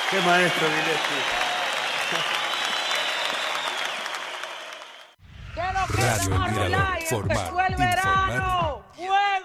Qué maestro, Gillespie. ¿Qué es lo que Radio El estamos Mirador, live? formar, Empezó el informar. verano. ¡Fuego!